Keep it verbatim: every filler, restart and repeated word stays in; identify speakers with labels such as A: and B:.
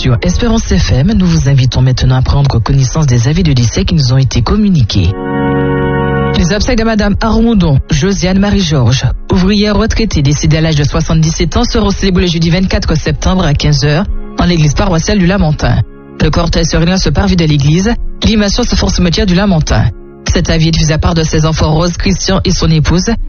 A: sur Espérance F M. Nous vous invitons maintenant à prendre connaissance des avis de décès qui nous ont été communiqués. Les obsèques de Madame Armoudon, Josiane Marie-Georges, ouvrière retraitée décédée à l'âge de soixante-dix-sept ans, seront célébrées le jeudi vingt-quatre septembre à quinze heures en l'église paroissiale du Lamentin. Le cortège se réunit ce parvis de l'église. L'animation se fera au cimetière du Lamentin. Cet avis est diffusé à part de ses enfants Rose, Christian et son épouse.